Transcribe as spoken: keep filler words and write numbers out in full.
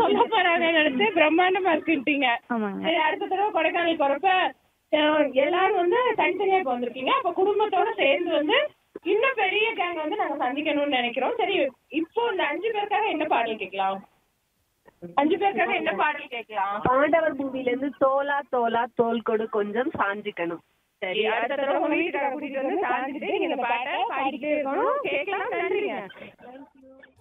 சொல்ல போறாங்க நினைச்சு பிரம்மாண்டமா இருக்குன்ட்டீங்க. ஆமாங்க. சரி, அடுத்த தடவை கொடைக்கானல் போறப்ப அஹ், எல்லாரும் வந்து தனித்தனியா இப்ப வந்திருக்கீங்க. அப்ப குடும்பத்தோட சேர்ந்து வந்து இன்னும் பெரிய கேங் வந்து நாங்க சந்திக்கணும்னு நினைக்கிறோம். சரி, இப்போ இந்த அஞ்சு பேருக்காக என்ன பாடல் கேட்கலாம்? அஞ்சு பேருக்காக என்ன பாடல் கேட்கலாம்? பாண்டவர் மூவில இருந்து தோலா தோலா தோல் கொடு கொஞ்சம் சாஞ்சிக்கணும். சரி, அடுத்த தடவை உங்க வீட்டுக்கார கூட்டிட்டு வந்து சாஞ்சிட்டு நீங்க இந்த பாட்டை பாடிக்கிட்டே இருக்கணும். கேட்கலாம். நன்றிங்க.